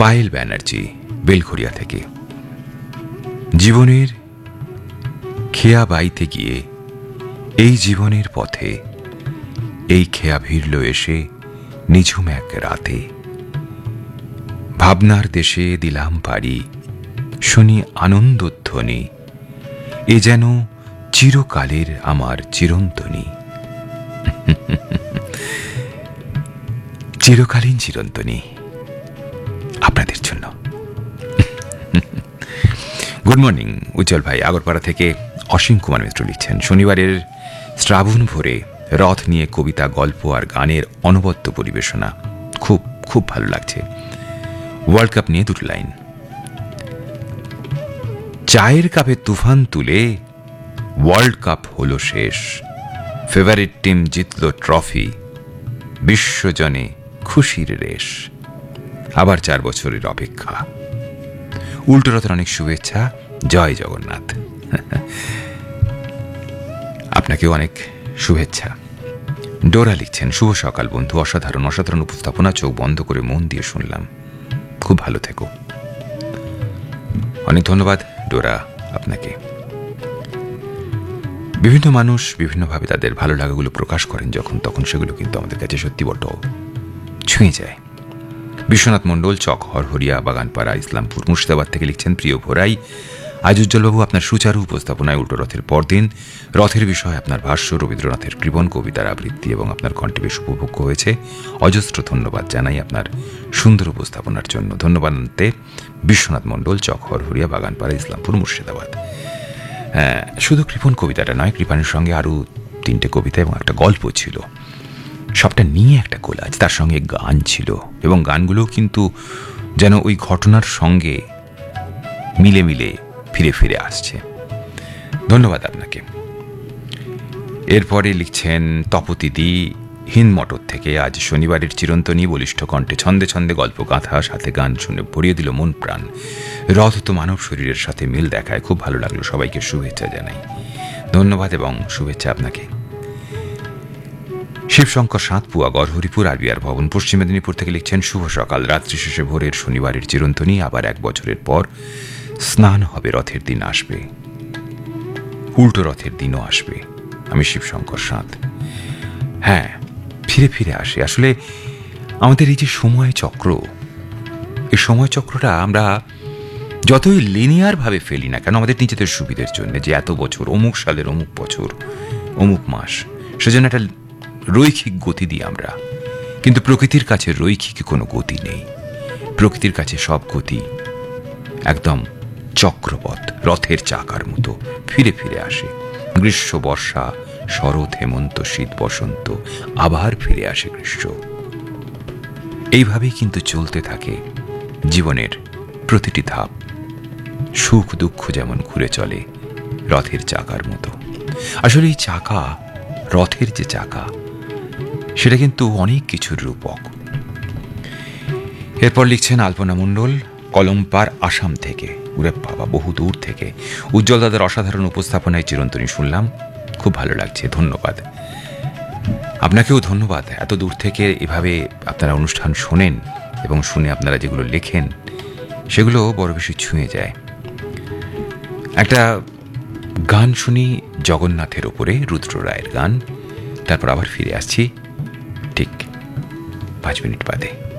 পায়েল ব্যানার্জি, বেলঘরিয়া থেকে। জীবনের খেয়া বাইতে গিয়ে এই জীবনের পথে এই খেয়া ভিড়ল এসে নিঝুম এক রাতে। ভাবনার দেশে দিলাম পাড়ি, শুনি আনন্দধ্বনি, এ যেন চিরকালের আমার চিরন্তনী। চিরকালীন চিরন্তনী আপনাদের জন্য। গুড মর্নিং উজ্জ্বল ভাই, আগরপাড়া থেকে অসীম কুমার মিত্র লিখছেন, শনিবারের শ্রাবণ ভোরে রথ নিয়ে কবিতা, গল্প আর গানের অনবদ্য পরিবেশনা খুব খুব ভালো লাগছে। ওয়ার্ল্ড কাপ নিয়ে দুটো লাইন। চায়ের কাপে তুফান তুলে ওয়ার্ল্ড কাপ হলো শেষ, ফেভারিট টিম জিতল ট্রফি, বিশ্বজনে খুশির রেশ, আবার 4 বছরের অপেক্ষা। উল্টো রথের অনেক শুভেচ্ছা, জয় জগন্নাথ। আপনাকেও অনেক শুভেচ্ছা। ডোরা লিখছেন, শুভ সকাল বন্ধু, অসাধারণ অসাধারণ উপস্থাপনা, চোখ বন্ধ করে মন দিয়ে শুনলাম, খুব ভালো থেকো। অনেক ধন্যবাদ ডোরা আপনাকে। বিভিন্ন মানুষ বিভিন্নভাবে তাদের ভালো লাগাগুলো প্রকাশ করেন যখন তখন, সেগুলো কিন্তু আমাদের কাছে সত্যি বড় ছুঁয়ে যায়। বিশ্বনাথ মণ্ডল, চক হরহরিয়া, বাগানপাড়া, ইসলামপুর, মুর্শিদাবাদ থেকে লিখছেন, প্রিয় ভোরাই, আজ উজ্জ্বলবাবু আপনার সুচারু উপস্থাপনায় উল্টো রথের পরদিন রথের বিষয়ে আপনার ভাষ্য, রবীন্দ্রনাথের কৃপণ কবিতার আবৃত্তি এবং আপনার কণ্ঠে বেশ উপভোগ্য হয়েছে। অজস্র ধন্যবাদ জানাই আপনার সুন্দর উপস্থাপনার জন্য। ধন্যবাদ আনতে বিশ্বনাথ মণ্ডল, চক হরহরিয়া, বাগানপাড়া, ইসলামপুর, মুর্শিদাবাদ। শুধু কৃপণ কবিতাটা নয়, কৃপানের সঙ্গে আরও 3টে কবিতা এবং একটা গল্প ছিল, সবটা নিয়ে একটা কোলাজ, তার সঙ্গে গান ছিল এবং গানগুলো কিন্তু যেন ওই ঘটনার সঙ্গে মিলে মিলে ফিরে ফিরে আসছে। ধন্যবাদ আপনাকে। এরপরে লিখছেন তপতিদি, হিন্দমটর থেকে, আজ শনিবারের চিরন্তনী বলিষ্ঠ কণ্ঠে ছন্দে ছন্দে গল্প গাঁথা, সাথে গান শুনে ভরিয়ে দিল মন প্রাণ। রথ তো মানব শরীরের সাথে মিল দেখায়, খুব ভালো লাগলো, সবাইকে শুভেচ্ছা জানাই। ধন্যবাদ এবং শুভেচ্ছা আপনাকে। শিবশঙ্কর সাঁতপুয়া, গড়হরিপুর, আরবিআর ভবন, পশ্চিম মেদিনীপুর থেকে লিখছেন, শুভ সকাল, রাত্রি শেষে ভোরের শনিবারের চিরন্তনী, আবার 1 বছরের পর স্নান হবে, রথের দিন আসবে, উল্টো রথের দিনও আসবে। আমি শিবশঙ্কর সাঁত। হ্যাঁ, ফিরে ফিরে আসে। আসলে আমাদের এই যে সময় চক্র, এই সময় চক্রটা আমরা যতই লিনিয়ার ভাবে ফেলি না কেন আমাদের নিজেদের সুবিধের জন্য, যে এত বছর, অমুক সালের অমুক বছর, অমুক মাস, সেজন্য একটা রৈখিক গতি দিই আমরা। কিন্তু প্রকৃতির কাছে রৈখিক কোনো গতি নেই। প্রকৃতির কাছে সব গতি একদম চক্রপথ, রথের চাকার মতো ফিরে ফিরে আসে। গ্রীষ্ম, বর্ষা, শরৎ, হেমন্ত, শীত, বসন্ত, আবার ফিরে আসে গ্রীষ্ম। এইভাবেই কিন্তু চলতে থাকে জীবনের প্রতিটি ধাপ। সুখ দুঃখ যেমন ঘুরে চলে রথের চাকার মতো। আসলে এই চাকা, রথের যে চাকা, সেটা কিন্তু অনেক কিছুর রূপক। এরপর লিখছেন আলপনা মণ্ডল, কলম্পার, আসাম থেকে। উরে বাবা, বহু দূর থেকে। উজ্জ্বল দাদার অসাধারণ উপস্থাপনায় চিরন্তনী শুনলাম, খুব ভালো লাগছে। ধন্যবাদ আপনাকেও। ধন্যবাদ, এত দূর থেকে এভাবে আপনারা অনুষ্ঠান শোনেন এবং শুনে আপনারা যেগুলো লেখেন সেগুলো বড় বেশি ছুঁয়ে যায়। একটা গান শুনি জগন্নাথের ওপরে, রুদ্র রায়ের গান, তারপর আবার ফিরে আসছি ঠিক 5 মিনিট বাদে।